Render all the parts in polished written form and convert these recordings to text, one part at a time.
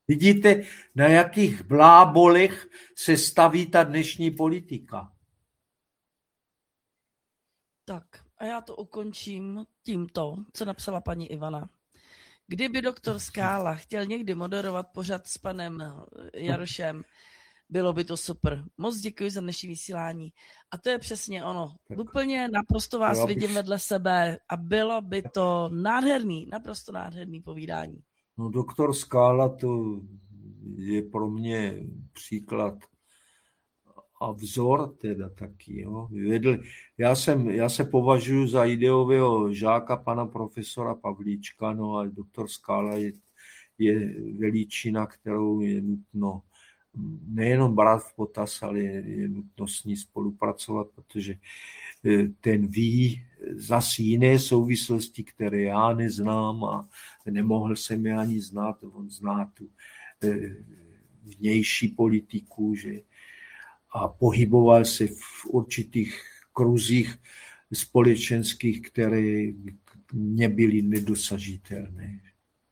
Vidíte, na jakých blábolech se staví ta dnešní politika. Tak a já to ukončím tímto, co napsala paní Ivana. Kdyby doktor Skála chtěl někdy moderovat pořad s panem Jarošem, bylo by to super. Moc děkuji za dnešní vysílání. A to je přesně ono. Úplně naprosto vás vidím vedle sebe a bylo by to nádherný, naprosto nádherný povídání. No, doktor Skála to je pro mě příklad a vzor teda taky. Jo. Já se považuji za ideového žáka pana profesora Pavlíčka, no a doktor Skála je veličina, kterou je nutno nejenom brát v potaz, ale je nutno s ní spolupracovat, protože ten ví zase jiné souvislosti, které já neznám a nemohl jsem je ani znát. On zná tu vnější politiku, že a pohyboval se v určitých kruzích společenských, které nebyly nedosažitelné.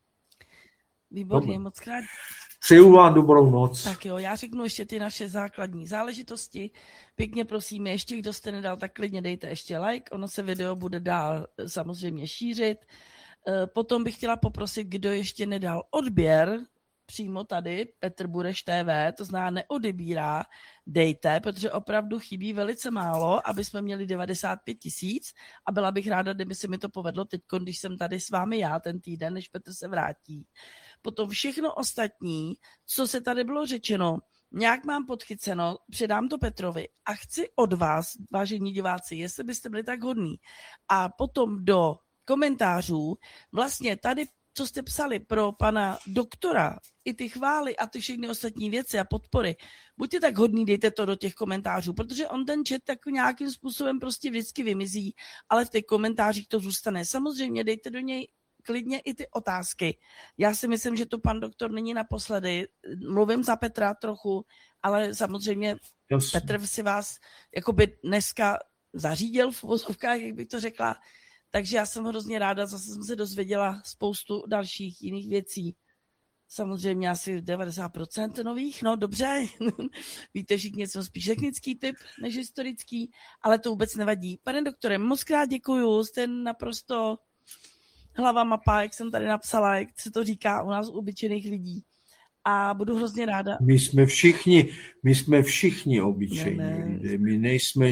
Výborně, moc krát. Přeju vám dobrou noc. Tak jo, já řeknu ještě ty naše základní záležitosti. Pěkně prosíme, ještě kdo jste nedal, tak klidně dejte ještě like, ono se video bude dál samozřejmě šířit. Potom bych chtěla poprosit, kdo ještě nedal odběr, přímo tady, Petr Bureš TV, to znamená neodebírá, dejte, protože opravdu chybí velice málo, aby jsme měli 95 000 a byla bych ráda, kdyby se mi to povedlo teď, když jsem tady s vámi já ten týden, než Petr se vrátí. Potom všechno ostatní, co se tady bylo řečeno, nějak mám podchyceno, předám to Petrovi a chci od vás, vážení diváci, jestli byste byli tak hodní. A potom do komentářů, vlastně tady, co jste psali pro pana doktora, i ty chvály a ty všechny ostatní věci a podpory, buďte tak hodní, dejte to do těch komentářů, protože on ten chat tak nějakým způsobem prostě vždycky vymizí, ale v těch komentářích to zůstane. Samozřejmě dejte do něj klidně i ty otázky. Já si myslím, že to pan doktor není naposledy. Mluvím za Petra trochu, ale samozřejmě Petr si vás jakoby dneska zařídil v uvozovkách, jak bych to řekla. Takže já jsem hrozně ráda, zase jsem se dozvěděla spoustu dalších jiných věcí. Samozřejmě asi 90% nových, no dobře. Víte všichni, jsem spíš technický typ než historický, ale to vůbec nevadí. Pane doktore, moc krát děkuju, jste naprosto hlava mapa, jak jsem tady napsala, jak se to říká u nás u obyčejných lidí. A budu hrozně ráda. My jsme všichni obyčejní lidé. My nejsme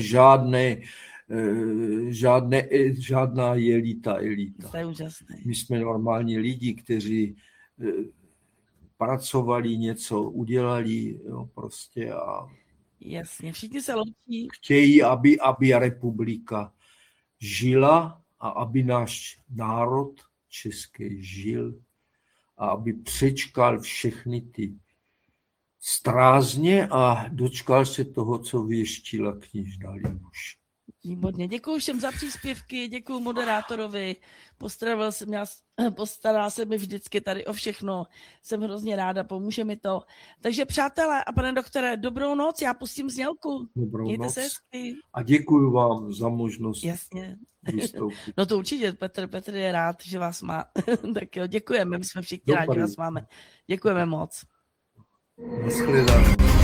žádná elita. To je úžasné. My jsme normální lidi, kteří pracovali, něco udělali, jo, prostě a jasně, všichni se loučí. Chtějí, aby republika žila a aby náš národ český žil a aby přečkal všechny ty strázně a dočkal se toho, co věštila kněžna Libuš. Výborně, děkuji všem za příspěvky, děkuji moderátorovi, postaral se mi vždycky tady o všechno, jsem hrozně ráda, pomůže mi to. Takže přátelé a pane doktore, dobrou noc, já pustím znělku. Dobrou mějte noc. Se hezky. A děkuji vám za možnost vystoupit. No to určitě, Petr je rád, že vás má. Tak jo, děkujeme, my jsme všichni rádi, že vás máme. Děkujeme moc. Naschledanou.